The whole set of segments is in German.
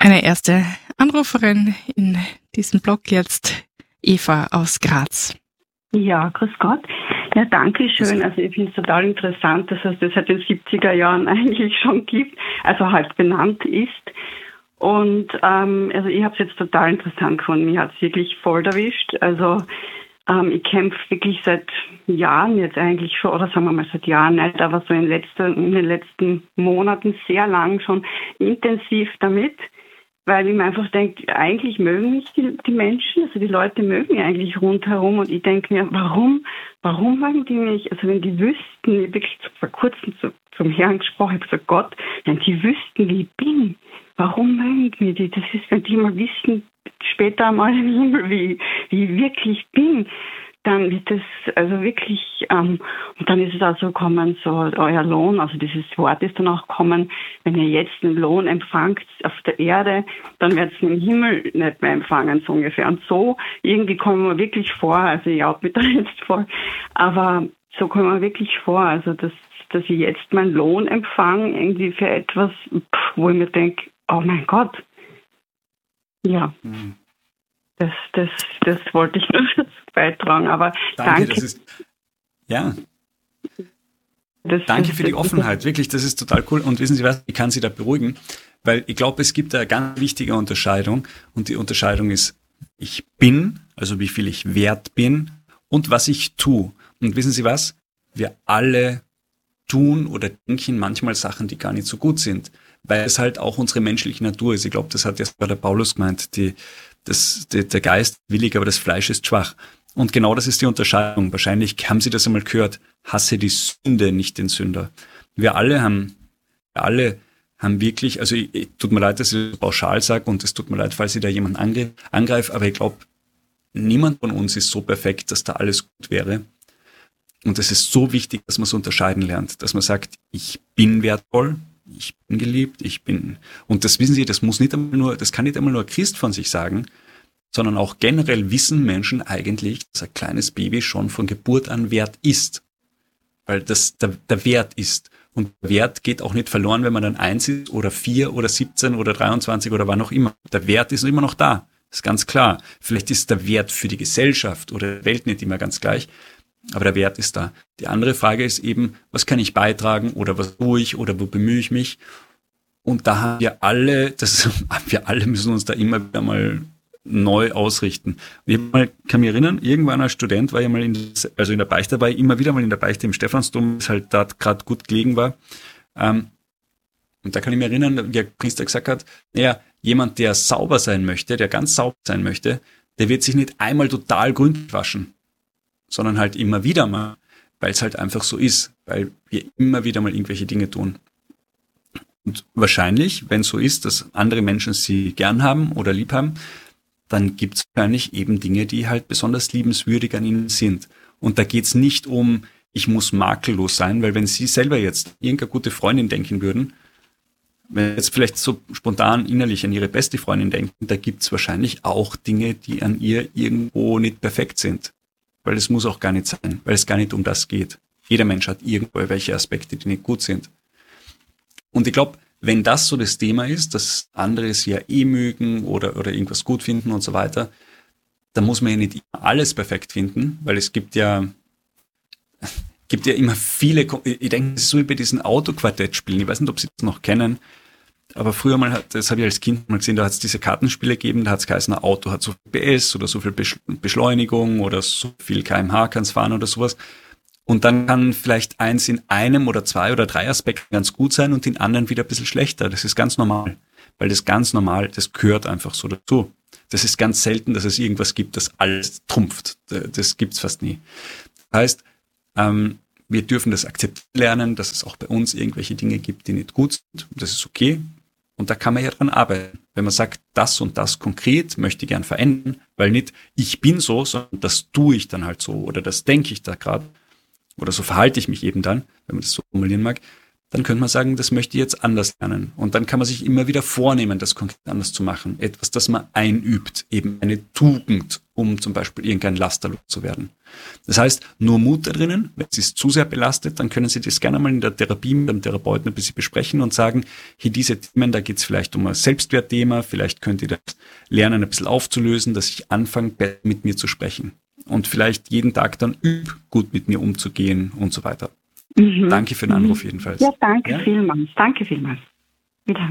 Eine erste Anruferin in diesem Blog jetzt, Eva aus Graz. Ja, grüß Gott. Ja, danke schön. Also ich finde es total interessant, dass es das seit den 70er Jahren eigentlich schon gibt, also halt benannt ist. Und also ich habe es jetzt total interessant gefunden. Mich hat es wirklich voll erwischt. Also ich kämpfe wirklich seit Jahren jetzt eigentlich schon, oder sagen wir mal seit Jahren nicht, aber so in den letzten Monaten sehr lang schon intensiv damit. Weil ich mir einfach denke, eigentlich mögen mich die Menschen, also die Leute mögen mich eigentlich rundherum und ich denke mir, warum mögen die mich? Also wenn die wüssten, ich wirklich vor kurzem zum Herrn gesprochen, ich habe gesagt, Gott, wenn die wüssten, wie ich bin, warum mögen die mich? Das ist, wenn die mal wissen, später einmal im Himmel, wie ich wirklich bin, dann wird das also wirklich, und dann ist es auch so gekommen, so euer Lohn, also dieses Wort ist dann auch gekommen, wenn ihr jetzt einen Lohn empfangt auf der Erde, dann werdet ihr im Himmel nicht mehr empfangen, so ungefähr. Und so irgendwie kommen wir wirklich vor, also ich out mich da jetzt voll, aber so kommen wir wirklich vor, also dass ich jetzt meinen Lohn empfange, irgendwie für etwas, wo ich mir denke, oh mein Gott, ja. Mhm. Das wollte ich nur dazu beitragen, aber danke. Danke für die Offenheit, wirklich, das ist total cool. Und wissen Sie was, ich kann Sie da beruhigen, weil ich glaube, es gibt eine ganz wichtige Unterscheidung und die Unterscheidung ist, ich bin, also wie viel ich wert bin und was ich tue. Und wissen Sie was, wir alle tun oder denken manchmal Sachen, die gar nicht so gut sind, weil es halt auch unsere menschliche Natur ist. Ich glaube, das hat jetzt bei der Paulus gemeint, der Geist willig, aber das Fleisch ist schwach. Und genau das ist die Unterscheidung. Wahrscheinlich haben Sie das einmal gehört. Hasse die Sünde, nicht den Sünder. Wir alle haben wirklich, also tut mir leid, dass ich das pauschal sage und es tut mir leid, falls ich da jemanden angreife, aber ich glaube, niemand von uns ist so perfekt, dass da alles gut wäre. Und es ist so wichtig, dass man es unterscheiden lernt, dass man sagt, ich bin wertvoll, ich bin geliebt, und das wissen Sie, das kann nicht einmal nur ein Christ von sich sagen, sondern auch generell wissen Menschen eigentlich, dass ein kleines Baby schon von Geburt an wert ist. Weil das der Wert ist. Und der Wert geht auch nicht verloren, wenn man dann 1 ist oder 4 oder 17 oder 23 oder wann auch immer. Der Wert ist immer noch da. Das ist ganz klar. Vielleicht ist der Wert für die Gesellschaft oder die Welt nicht immer ganz gleich. Aber der Wert ist da. Die andere Frage ist eben, was kann ich beitragen oder was tue ich oder wo bemühe ich mich? Und da haben wir alle müssen uns da immer wieder mal neu ausrichten. Ich kann mich erinnern, irgendwann als Student war ich mal in der Beichte dabei, immer wieder mal in der Beichte im Stephansdom, das halt da gerade gut gelegen war. Und da kann ich mich erinnern, wie der Priester gesagt hat, jemand, der sauber sein möchte, der ganz sauber sein möchte, der wird sich nicht einmal total gründlich waschen, sondern halt immer wieder mal, weil es halt einfach so ist, weil wir immer wieder mal irgendwelche Dinge tun. Und wahrscheinlich, wenn es so ist, dass andere Menschen sie gern haben oder lieb haben, dann gibt es wahrscheinlich eben Dinge, die halt besonders liebenswürdig an ihnen sind. Und da geht es nicht um, ich muss makellos sein, weil wenn Sie selber jetzt irgendeine gute Freundin denken würden, wenn jetzt vielleicht so spontan innerlich an Ihre beste Freundin denken, da gibt es wahrscheinlich auch Dinge, die an ihr irgendwo nicht perfekt sind. Weil es muss auch gar nicht sein, weil es gar nicht um das geht. Jeder Mensch hat irgendwo welche Aspekte, die nicht gut sind. Und ich glaube, wenn das so das Thema ist, dass andere es ja mögen oder irgendwas gut finden und so weiter, dann muss man ja nicht immer alles perfekt finden, weil es gibt ja immer viele, ich denke, es ist so wie bei diesen Autoquartettspielen, ich weiß nicht, ob Sie das noch kennen, aber früher mal, das habe ich als Kind mal gesehen, da hat es diese Kartenspiele gegeben, da hat es geheißen, ein Auto hat so viel PS oder so viel Beschleunigung oder so viel kmh kann es fahren oder sowas. Und dann kann vielleicht eins in einem oder 2 oder 3 Aspekten ganz gut sein und in anderen wieder ein bisschen schlechter. Das ist ganz normal, weil das ganz normal, das gehört einfach so dazu. Das ist ganz selten, dass es irgendwas gibt, das alles trumpft. Das gibt's fast nie. Das heißt, wir dürfen das akzeptieren lernen, dass es auch bei uns irgendwelche Dinge gibt, die nicht gut sind. Das ist okay. Und da kann man ja dran arbeiten. Wenn man sagt, das und das konkret möchte ich gern verändern, weil nicht ich bin so, sondern das tue ich dann halt so oder das denke ich da gerade. Oder so verhalte ich mich eben dann, wenn man das so formulieren mag, dann könnte man sagen, das möchte ich jetzt anders lernen. Und dann kann man sich immer wieder vornehmen, das konkret anders zu machen. Etwas, das man einübt, eben eine Tugend, um zum Beispiel irgendein Laster loszuwerden. Das heißt, nur Mut da drinnen. Wenn Sie es zu sehr belastet, dann können Sie das gerne mal in der Therapie mit dem Therapeuten ein bisschen besprechen und sagen, hier diese Themen, da geht es vielleicht um ein Selbstwertthema, vielleicht könnt ihr das lernen, ein bisschen aufzulösen, dass ich anfange, mit mir zu sprechen. Und vielleicht jeden Tag dann gut mit mir umzugehen und so weiter. Danke für den Anruf jedenfalls. Ja, danke vielmals. Danke vielmals. Wieder.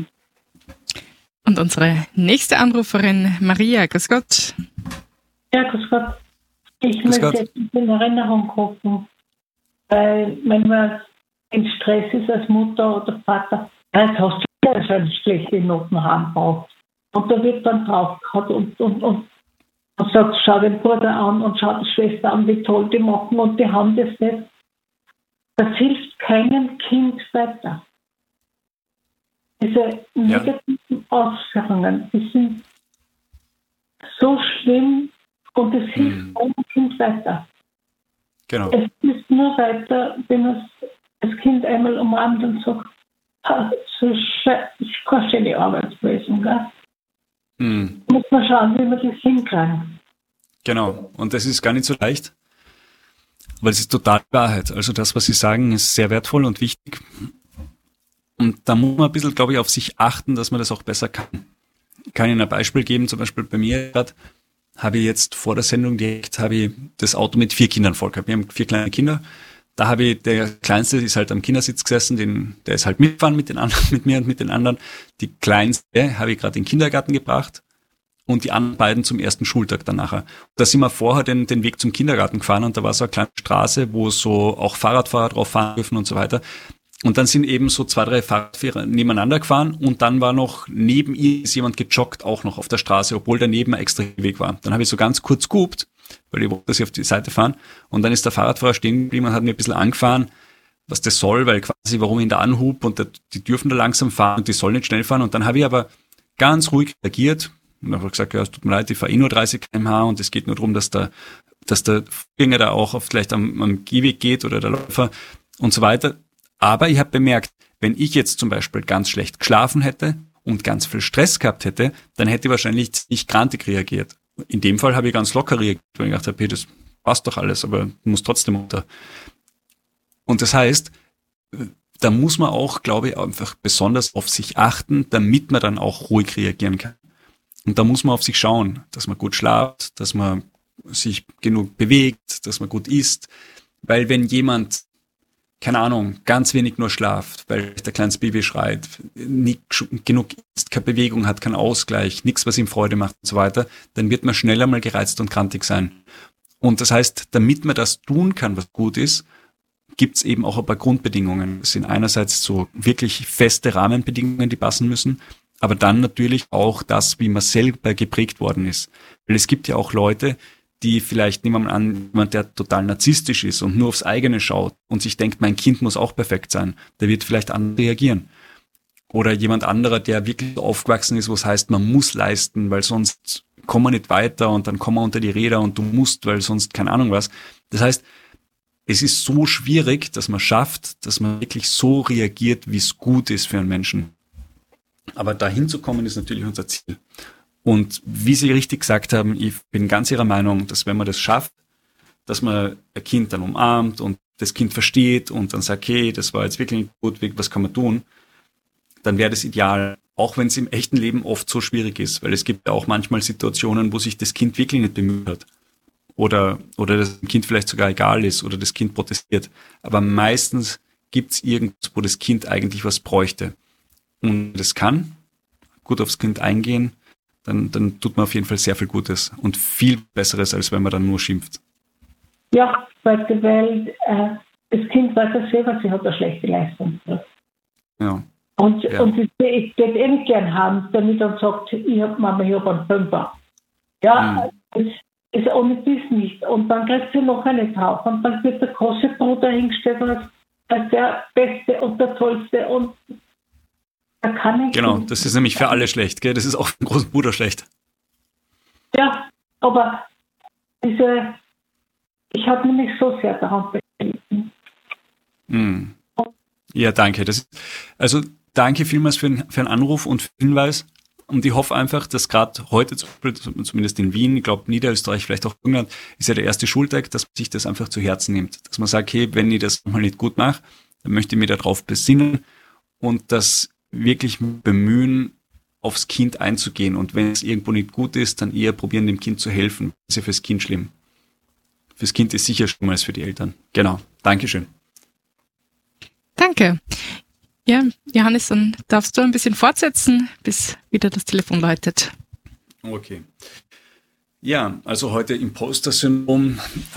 Und unsere nächste Anruferin, Maria, grüß Gott. Ja, grüß Gott. Ich möchte jetzt in Erinnerung rufen, weil wenn man in Stress ist als Mutter oder Vater, jetzt hast du ja schon schlechte Noten haben braucht. Und da wird dann draufgehauen und sagt, schau den Bruder an und schau die Schwester an, wie toll die machen und die haben das nicht. Das hilft keinem Kind weiter. Diese negativen Ausführungen, die sind so schlimm und es hilft keinem Kind weiter. Genau. Es ist nur weiter, wenn man das Kind einmal umarmt und sagt, so ist keine schöne Arbeitsweise, gell? Muss man schauen, wie wir das hinkriegen. Genau. Und das ist gar nicht so leicht. Weil es ist total Wahrheit. Also das, was Sie sagen, ist sehr wertvoll und wichtig. Und da muss man ein bisschen, glaube ich, auf sich achten, dass man das auch besser kann. Ich kann Ihnen ein Beispiel geben. Zum Beispiel bei mir gerade habe ich jetzt vor der Sendung das Auto mit 4 Kindern voll gehabt. Wir haben 4 kleine Kinder. Da habe ich, der Kleinste ist halt am Kindersitz gesessen, der ist halt mitgefahren mit den anderen, mit mir und mit den anderen. Die Kleinste habe ich gerade in den Kindergarten gebracht. Und die anderen beiden zum ersten Schultag dann nachher. Da sind wir vorher den Weg zum Kindergarten gefahren und da war so eine kleine Straße, wo so auch Fahrradfahrer drauf fahren dürfen und so weiter. Und dann sind eben so 2, 3 Fahrradfahrer nebeneinander gefahren und dann war noch neben ihr ist jemand gejoggt auch noch auf der Straße, obwohl daneben ein extra Weg war. Dann habe ich so ganz kurz gehupt, weil ich wollte, dass sie auf die Seite fahren. Und dann ist der Fahrradfahrer stehen geblieben und hat mir ein bisschen angefahren, was das soll, weil quasi warum ich ihn da anhub und die dürfen da langsam fahren und die sollen nicht schnell fahren. Und dann habe ich aber ganz ruhig reagiert. Und dann habe ich gesagt, ja, es tut mir leid, ich fahre nur 30 km/h und es geht nur darum, dass der Fußgänger da auch vielleicht am Gehweg geht oder der Läufer und so weiter. Aber ich habe bemerkt, wenn ich jetzt zum Beispiel ganz schlecht geschlafen hätte und ganz viel Stress gehabt hätte, dann hätte ich wahrscheinlich nicht grantig reagiert. In dem Fall habe ich ganz locker reagiert, weil ich gedacht habe, hey, das passt doch alles, aber muss trotzdem unter. Und das heißt, da muss man auch, glaube ich, einfach besonders auf sich achten, damit man dann auch ruhig reagieren kann. Und da muss man auf sich schauen, dass man gut schlaft, dass man sich genug bewegt, dass man gut isst. Weil wenn jemand, keine Ahnung, ganz wenig nur schlaft, weil der kleines Baby schreit, nicht genug isst, keine Bewegung hat, keinen Ausgleich, nichts, was ihm Freude macht und so weiter, dann wird man schneller mal gereizt und krantig sein. Und das heißt, damit man das tun kann, was gut ist, gibt's eben auch ein paar Grundbedingungen. Das sind einerseits so wirklich feste Rahmenbedingungen, die passen müssen, aber dann natürlich auch das, wie man selber geprägt worden ist. Weil es gibt ja auch Leute, die vielleicht, nehmen wir mal an, jemand, der total narzisstisch ist und nur aufs eigene schaut und sich denkt, mein Kind muss auch perfekt sein, der wird vielleicht anders reagieren. Oder jemand anderer, der wirklich aufgewachsen ist, wo es heißt, man muss leisten, weil sonst kommen wir nicht weiter und dann kommen wir unter die Räder und du musst, weil sonst keine Ahnung was. Das heißt, es ist so schwierig, dass man schafft, dass man wirklich so reagiert, wie es gut ist für einen Menschen. Aber dahin zu kommen, ist natürlich unser Ziel. Und wie Sie richtig gesagt haben, ich bin ganz Ihrer Meinung, dass wenn man das schafft, dass man ein Kind dann umarmt und das Kind versteht und dann sagt, okay, das war jetzt wirklich gut, was kann man tun, dann wäre das ideal. Auch wenn es im echten Leben oft so schwierig ist, weil es gibt ja auch manchmal Situationen, wo sich das Kind wirklich nicht bemüht hat. Oder das Kind vielleicht sogar egal ist oder das Kind protestiert. Aber meistens gibt es irgendwas, wo das Kind eigentlich was bräuchte. Und das kann gut aufs Kind eingehen, dann tut man auf jeden Fall sehr viel Gutes und viel Besseres, als wenn man dann nur schimpft. Ja, weil das Kind weiß ja selber, sie hat eine schlechte Leistung. Ja. Und ich würde eh nicht gern haben, damit er sagt, ich habe Mama, ich habe einen Fünfer. Ja, das ist ohne dies nicht. Und dann kriegt sie noch eine drauf. Und dann wird der große Bruder hingestellt als der Beste und der Tollste. Und da kann ich... Genau, das ist nämlich für alle schlecht, gell? Das ist auch für den großen Bruder schlecht. Ja, aber ich habe mich so sehr daran beschäftigt. Ja, danke. Also danke vielmals für den Anruf und für den Hinweis. Und ich hoffe einfach, dass gerade heute, zumindest in Wien, ich glaube Niederösterreich, vielleicht auch England, ist ja der erste Schultag, dass man sich das einfach zu Herzen nimmt. Dass man sagt, hey, wenn ich das mal nicht gut mache, dann möchte ich mich darauf besinnen und das wirklich bemühen, aufs Kind einzugehen. Und wenn es irgendwo nicht gut ist, dann eher probieren, dem Kind zu helfen. Das ist ja fürs Kind schlimm. Fürs Kind ist sicher schlimmer als für die Eltern. Genau. Dankeschön. Danke. Ja, Johannes, dann darfst du ein bisschen fortsetzen, bis wieder das Telefon läutet. Okay. Ja, also heute Imposter-Syndrom,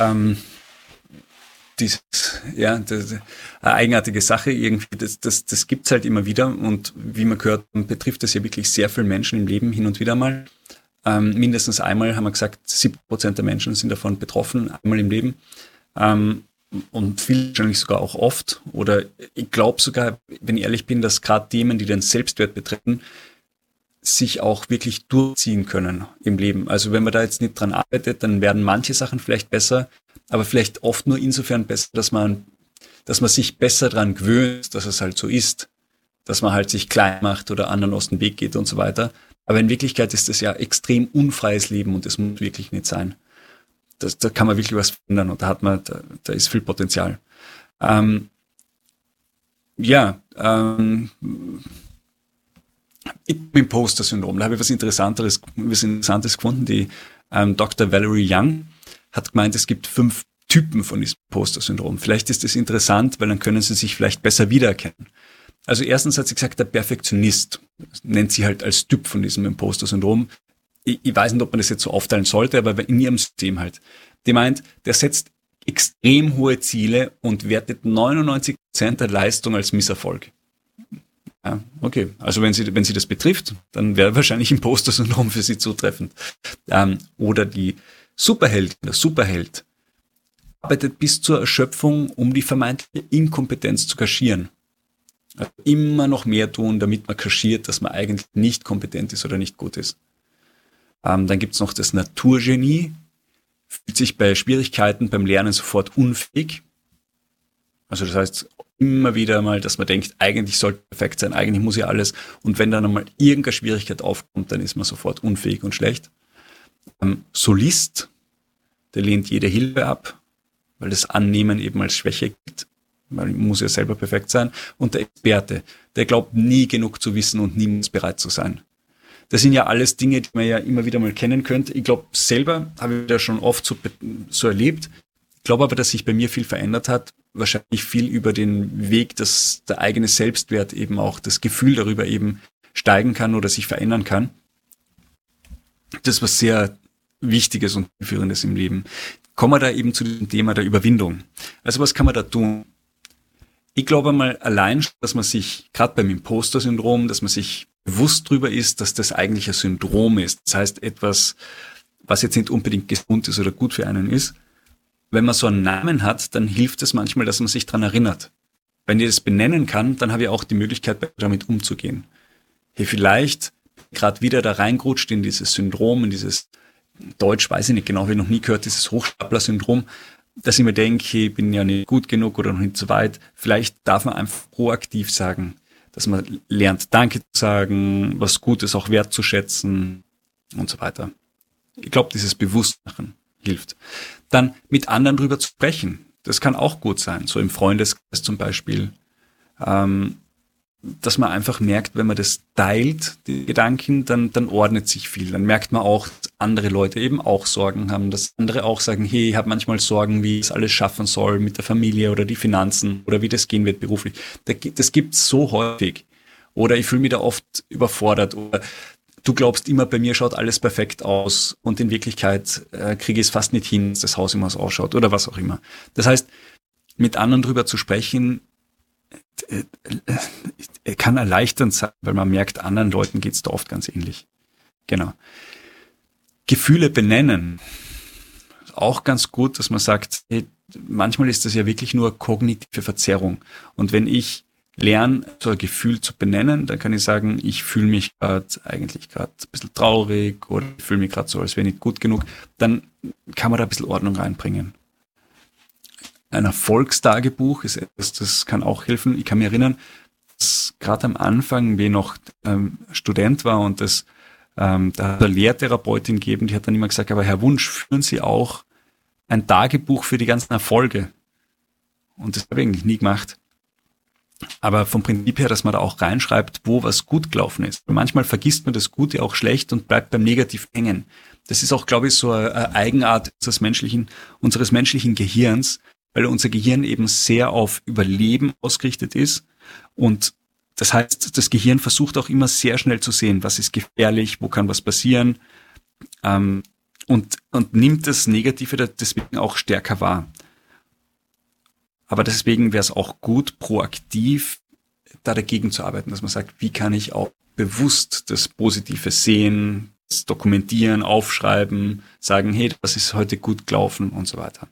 eine eigenartige Sache irgendwie, das gibt's halt immer wieder und wie man gehört, betrifft das ja wirklich sehr viele Menschen im Leben hin und wieder mal. Mindestens einmal haben wir gesagt, 70% der Menschen sind davon betroffen, einmal im Leben. Und viel wahrscheinlich sogar auch oft. Oder ich glaube sogar, wenn ich ehrlich bin, dass gerade Themen, die den Selbstwert betreffen, sich auch wirklich durchziehen können im Leben. Also wenn man da jetzt nicht dran arbeitet, dann werden manche Sachen vielleicht besser, aber vielleicht oft nur insofern besser, dass man sich besser dran gewöhnt, dass es halt so ist, dass man halt sich klein macht oder anderen aus dem Weg geht und so weiter. Aber in Wirklichkeit ist das ja extrem unfreies Leben und das muss wirklich nicht sein. Da kann man wirklich was verändern und da ist viel Potenzial. Imposter-Syndrom, da habe ich was Interessantes gefunden. Die Dr. Valerie Young hat gemeint, es gibt 5 Typen von diesem Imposter-Syndrom. Vielleicht ist das interessant, weil dann können Sie sich vielleicht besser wiedererkennen. Also erstens hat sie gesagt, der Perfektionist, nennt sie halt als Typ von diesem Imposter-Syndrom. Ich weiß nicht, ob man das jetzt so aufteilen sollte, aber in ihrem System halt. Die meint, der setzt extrem hohe Ziele und wertet 99% der Leistung als Misserfolg. Ja, okay. Also wenn sie das betrifft, dann wäre wahrscheinlich Imposter-Syndrom für sie zutreffend. Oder die Superheldin, der Superheld, arbeitet bis zur Erschöpfung, um die vermeintliche Inkompetenz zu kaschieren. Also immer noch mehr tun, damit man kaschiert, dass man eigentlich nicht kompetent ist oder nicht gut ist. Dann gibt's noch das Naturgenie, fühlt sich bei Schwierigkeiten beim Lernen sofort unfähig. Also das heißt immer wieder mal, dass man denkt, eigentlich sollte perfekt sein, eigentlich muss ja alles. Und wenn dann einmal irgendeine Schwierigkeit aufkommt, dann ist man sofort unfähig und schlecht. Solist, der lehnt jede Hilfe ab, weil das Annehmen eben als Schwäche gilt. Man muss ja selber perfekt sein. Und der Experte, der glaubt nie genug zu wissen und niemals bereit zu sein. Das sind ja alles Dinge, die man ja immer wieder mal kennen könnte. Ich glaube, selber habe ich das schon oft so erlebt. Ich glaube aber, dass sich bei mir viel verändert hat. Wahrscheinlich viel über den Weg, dass der eigene Selbstwert eben auch, das Gefühl darüber eben steigen kann oder sich verändern kann. Das ist was sehr Wichtiges und Führendes im Leben. Kommen wir da eben zu dem Thema der Überwindung. Also was kann man da tun? Ich glaube mal allein, dass man sich, gerade beim Imposter-Syndrom, dass man sich bewusst drüber ist, dass das eigentlich ein Syndrom ist. Das heißt etwas, was jetzt nicht unbedingt gesund ist oder gut für einen ist. Wenn man so einen Namen hat, dann hilft es manchmal, dass man sich dran erinnert. Wenn ich das benennen kann, dann habe ich auch die Möglichkeit, damit umzugehen. Hey, vielleicht gerade wieder da reingerutscht in dieses Syndrom, in dieses Deutsch, weiß ich nicht genau, habe ich noch nie gehört, dieses Hochstapler-Syndrom, dass ich mir denke, ich bin ja nicht gut genug oder noch nicht so weit. Vielleicht darf man einfach proaktiv sagen, dass man lernt, Danke zu sagen, was Gutes auch wertzuschätzen und so weiter. Ich glaube, dieses Bewusstmachen hilft. Dann mit anderen drüber zu sprechen. Das kann auch gut sein, so im Freundeskreis zum Beispiel. Dass man einfach merkt, wenn man das teilt, die Gedanken, dann ordnet sich viel. Dann merkt man auch, dass andere Leute eben auch Sorgen haben, dass andere auch sagen, hey, ich habe manchmal Sorgen, wie ich es alles schaffen soll mit der Familie oder die Finanzen oder wie das gehen wird beruflich. Das gibt's so häufig. Oder ich fühle mich da oft überfordert. Oder du glaubst immer, bei mir schaut alles perfekt aus und in Wirklichkeit kriege ich es fast nicht hin, dass das Haus immer so ausschaut oder was auch immer. Das heißt, mit anderen drüber zu sprechen, kann erleichternd sein, weil man merkt, anderen Leuten geht's da oft ganz ähnlich. Genau. Gefühle benennen. Auch ganz gut, dass man sagt, hey, manchmal ist das ja wirklich nur kognitive Verzerrung. Und wenn ich lerne, so ein Gefühl zu benennen, dann kann ich sagen, ich fühle mich eigentlich gerade ein bisschen traurig oder ich fühle mich gerade so, als wäre nicht gut genug. Dann kann man da ein bisschen Ordnung reinbringen. ein Erfolgstagebuch ist etwas, das kann auch helfen. Ich kann mich erinnern, dass gerade am Anfang, wie ich noch Student war und das da hat eine Lehrtherapeutin gegeben, die hat dann immer gesagt, aber Herr Wunsch, führen Sie auch ein Tagebuch für die ganzen Erfolge. Und das habe ich eigentlich nie gemacht. Aber vom Prinzip her, dass man da auch reinschreibt, wo was gut gelaufen ist. Weil manchmal vergisst man das Gute auch schlecht und bleibt beim Negativ hängen. Das ist auch, glaube ich, so eine Eigenart unseres menschlichen Gehirns, weil unser Gehirn eben sehr auf Überleben ausgerichtet ist. Und das heißt, das Gehirn versucht auch immer sehr schnell zu sehen, was ist gefährlich, wo kann was passieren, und nimmt das Negative deswegen auch stärker wahr. Aber deswegen wäre es auch gut, proaktiv da dagegen zu arbeiten, dass man sagt, wie kann ich auch bewusst das Positive sehen, das dokumentieren, aufschreiben, sagen, hey, das ist heute gut gelaufen und so weiter.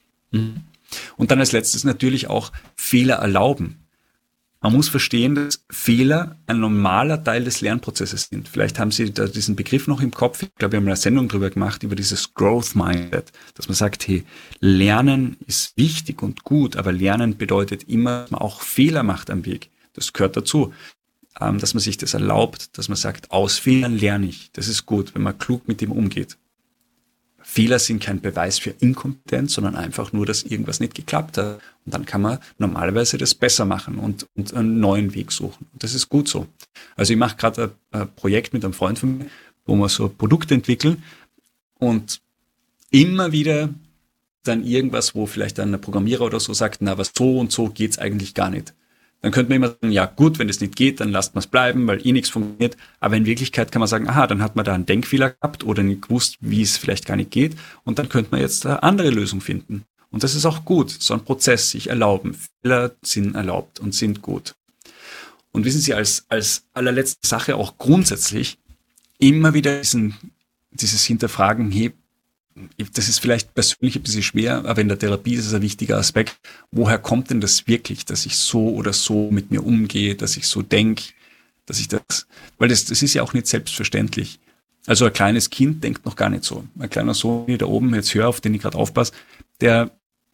Und dann als letztes natürlich auch Fehler erlauben. Man muss verstehen, dass Fehler ein normaler Teil des Lernprozesses sind. Vielleicht haben Sie da diesen Begriff noch im Kopf. Ich glaube, wir haben eine Sendung drüber gemacht, über dieses Growth Mindset, dass man sagt, hey, Lernen ist wichtig und gut, aber Lernen bedeutet immer, dass man auch Fehler macht am Weg. Das gehört dazu. Dass man sich das erlaubt, dass man sagt, aus Fehlern lerne ich. Das ist gut, wenn man klug mit dem umgeht. Fehler sind kein Beweis für Inkompetenz, sondern einfach nur, dass irgendwas nicht geklappt hat. Und dann kann man normalerweise das besser machen und einen neuen Weg suchen. Und das ist gut so. Also ich mache gerade ein Projekt mit einem Freund von mir, wo wir so Produkte entwickeln und immer wieder dann irgendwas, wo vielleicht dann ein Programmierer oder so sagt, na, was so und so geht's eigentlich gar nicht. Dann könnte man immer sagen, ja gut, wenn es nicht geht, dann lasst man es bleiben, weil nichts funktioniert. Aber in Wirklichkeit kann man sagen, aha, dann hat man da einen Denkfehler gehabt oder nicht gewusst, wie es vielleicht gar nicht geht. Und dann könnte man jetzt eine andere Lösung finden. Und das ist auch gut, so ein Prozess, sich erlauben. Fehler sind erlaubt und sind gut. Und wissen Sie, als allerletzte Sache auch grundsätzlich immer wieder dieses Hinterfragen, hey, das ist vielleicht persönlich ein bisschen schwer, aber in der Therapie ist es ein wichtiger Aspekt. Woher kommt denn das wirklich, dass ich so oder so mit mir umgehe, dass ich so denke, dass ich das, weil das ist ja auch nicht selbstverständlich. Also ein kleines Kind denkt noch gar nicht so. Ein kleiner Sohn, wie da oben jetzt höre, auf den ich gerade aufpasse, der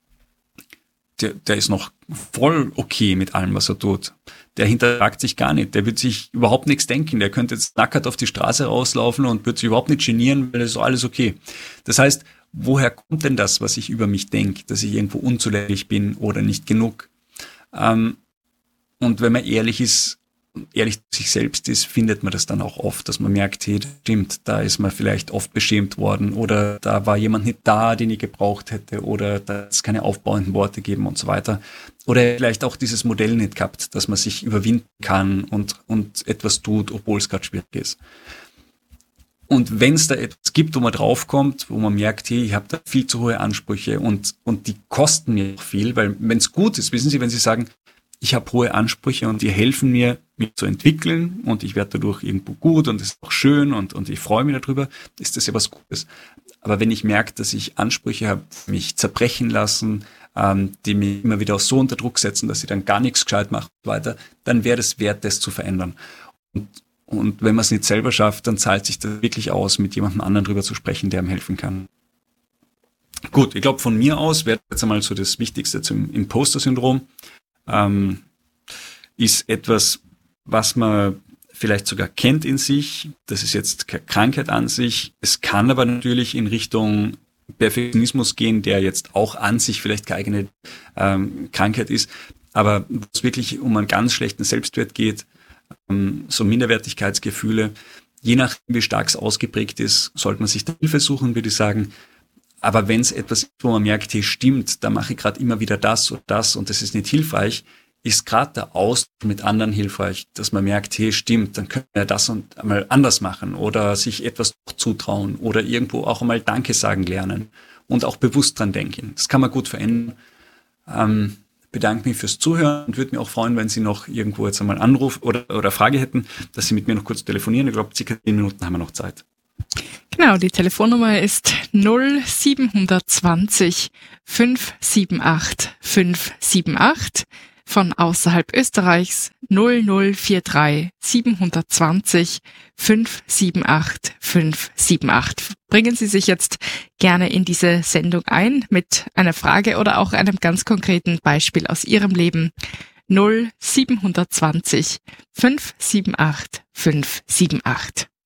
ist noch voll okay mit allem, was er tut. Der hinterfragt sich gar nicht. Der wird sich überhaupt nichts denken. Der könnte jetzt nackert auf die Straße rauslaufen und wird sich überhaupt nicht genieren, weil es ist alles okay. Das heißt, woher kommt denn das, was ich über mich denke, dass ich irgendwo unzulänglich bin oder nicht genug? Und wenn man ehrlich zu sich selbst ist, findet man das dann auch oft, dass man merkt, hey, das stimmt, da ist man vielleicht oft beschämt worden oder da war jemand nicht da, den ich gebraucht hätte oder da hat es keine aufbauenden Worte gegeben und so weiter. Oder vielleicht auch dieses Modell nicht gehabt, dass man sich überwinden kann und etwas tut, obwohl es gerade schwierig ist. Und wenn es da etwas gibt, wo man draufkommt, wo man merkt, hey, ich habe da viel zu hohe Ansprüche und die kosten mir auch viel, weil wenn es gut ist, wissen Sie, wenn Sie sagen, ich habe hohe Ansprüche und die helfen mir, mich zu entwickeln und ich werde dadurch irgendwo gut und es ist auch schön und ich freue mich darüber, ist das ja was Gutes. Aber wenn ich merke, dass ich Ansprüche habe, mich zerbrechen lassen, die mich immer wieder so unter Druck setzen, dass ich dann gar nichts gescheit mache und weiter, dann wäre es wert, das zu verändern. Und wenn man es nicht selber schafft, dann zahlt sich das wirklich aus, mit jemandem anderen drüber zu sprechen, der ihm helfen kann. Gut, ich glaube, von mir aus wäre jetzt einmal so das Wichtigste zum Imposter-Syndrom. Ist etwas, was man vielleicht sogar kennt in sich. Das ist jetzt keine Krankheit an sich. Es kann aber natürlich in Richtung Perfektionismus gehen, der jetzt auch an sich vielleicht keine eigene Krankheit ist. Aber wo es wirklich um einen ganz schlechten Selbstwert geht, so Minderwertigkeitsgefühle, je nachdem wie stark es ausgeprägt ist, sollte man sich da Hilfe suchen, würde ich sagen. Aber wenn es etwas ist, wo man merkt, hey, stimmt, da mache ich gerade immer wieder das und das und das ist nicht hilfreich, ist gerade der Austausch mit anderen hilfreich, dass man merkt, hey, stimmt, dann können wir das und einmal anders machen oder sich etwas zutrauen oder irgendwo auch einmal Danke sagen lernen und auch bewusst dran denken. Das kann man gut verändern. Bedanke mich fürs Zuhören und würde mich auch freuen, wenn Sie noch irgendwo jetzt einmal Anruf oder Frage hätten, dass Sie mit mir noch kurz telefonieren. Ich glaube, circa 10 Minuten haben wir noch Zeit. Genau, die Telefonnummer ist 0720 578 578. von außerhalb Österreichs 0043 720 578 578. Bringen Sie sich jetzt gerne in diese Sendung ein mit einer Frage oder auch einem ganz konkreten Beispiel aus Ihrem Leben. 0720 578 578.